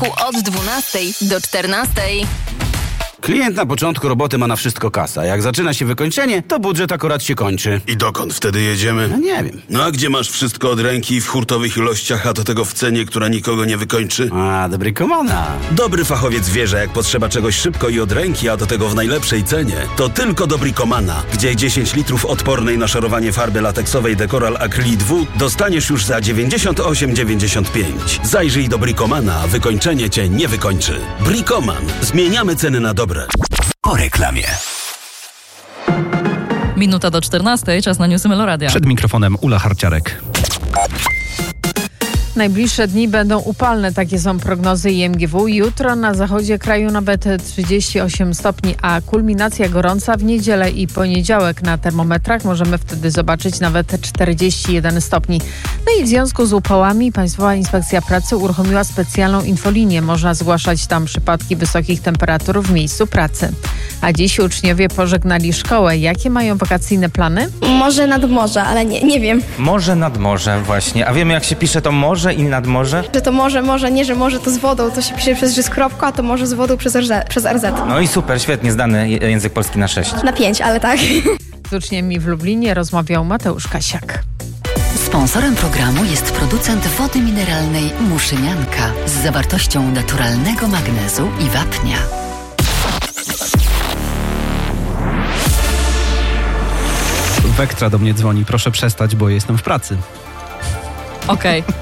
poniedziałku od 12 do 14. Klient na początku roboty ma na wszystko kasa. Jak zaczyna się wykończenie, to budżet akurat się kończy. I dokąd wtedy jedziemy? No nie wiem. No a gdzie masz wszystko od ręki w hurtowych ilościach, a do tego w cenie, która nikogo nie wykończy? A, dobry komana. Dobry fachowiec wie, że jak potrzeba czegoś szybko i od ręki, a do tego w najlepszej cenie, to tylko Dobricomana, gdzie 10 litrów odpornej na szorowanie farby lateksowej Decoral Acrylic 2 dostaniesz już za 98,95. Zajrzyj Dobricomana, wykończenie cię nie wykończy. Bricoman. Zmieniamy ceny na dobre. Po reklamie. Minuta do 14, czas na newsy Meloradia. Przed mikrofonem Ula Harciarek. Najbliższe dni będą upalne, takie są prognozy IMGW. Jutro na zachodzie kraju nawet 38 stopni, a kulminacja gorąca w niedzielę i poniedziałek na termometrach. Możemy wtedy zobaczyć nawet 41 stopni. No i w związku z upałami Państwowa Inspekcja Pracy uruchomiła specjalną infolinię. Można zgłaszać tam przypadki wysokich temperatur w miejscu pracy. A dziś uczniowie pożegnali szkołę. Jakie mają wakacyjne plany? Może nad morze, ale nie wiem. Morze nad morzem właśnie. A wiemy, jak się pisze to morze i nad morze? Że to morze, nie, że morze to z wodą, to się pisze przez kropkę, a to morze z wodą przez RZ. No i super, świetnie zdany język polski na 6. Na 5, ale tak. Z uczniami w Lublinie rozmawiał Mateusz Kasiak. Sponsorem programu jest producent wody mineralnej Muszynianka z zawartością naturalnego magnezu i wapnia. Wektra do mnie dzwoni, proszę przestać, bo jestem w pracy. Okej.